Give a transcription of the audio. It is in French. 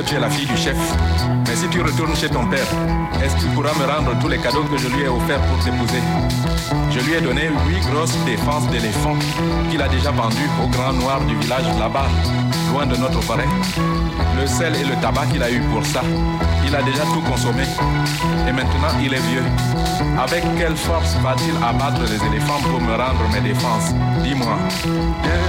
que tu es la fille du chef. Mais si tu retournes chez ton père, est-ce qu'il pourra me rendre tous les cadeaux que je lui ai offerts pour t'épouser? Je lui ai donné 8 grosses défenses d'éléphant qu'il a déjà vendues au grand noir du village là-bas, loin de notre forêt. Le sel et le tabac qu'il a eu pour ça, il a déjà tout consommé. Et maintenant, il est vieux. Avec quelle force va-t-il abattre les éléphants pour me rendre mes défenses? Dis-moi.